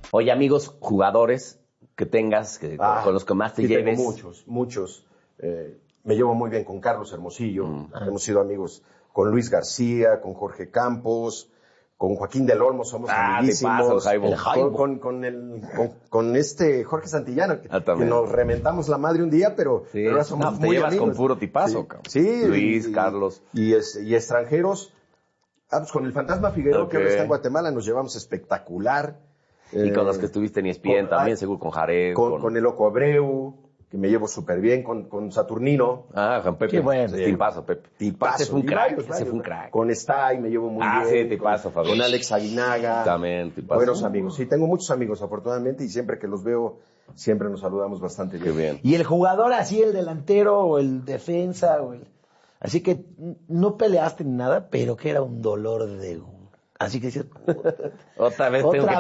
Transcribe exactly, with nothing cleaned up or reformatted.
Oye, amigos, jugadores que tengas, que, Ah, con los que más te sí, lleves. tengo muchos, muchos. Eh, me llevo muy bien con Carlos Hermosillo. Mm. Hemos sido amigos con Luis García, con Jorge Campos, con Joaquín del Olmo, somos Ah, amiguísimos. te pasa, el Jaibo. El Jaibo. Con, con, con el, con, con este Jorge Santillana, que, Ah, que también. nos reventamos la madre un día, pero, Sí. pero ahora somos No, pues te muy llevas amigos. con puro tipazo, Sí, cabrón. sí, Luis, y, Carlos. Y, es- y extranjeros. Ah, pues con el Fantasma Figueroa, Ok. que ahora está en Guatemala, nos llevamos espectacular. Y con Eh, los que estuviste en E S P N con- también, ah, seguro con Jared. con, con el Loco Abreu, que me llevo súper bien, con, con Saturnino. Ah, Juan Pepe. Qué bueno. Sí. Tipazo, Pepe. Tipazo. Ese fue un Y crack. varios, Ese varios, fue un ¿no? crack. Con Stay me llevo muy Ah, bien. sí, tipazo, con, Fabián. con Alex Aguinaga. También, tipazo. Buenos amigos. Sí, tengo muchos amigos, afortunadamente, y siempre que los veo, siempre nos saludamos bastante bien. Qué bien. Y el jugador así, el delantero o el defensa, o el... así que n- no peleaste ni nada, pero que era un dolor de... Así que decías, puta, Otra vez otra tengo que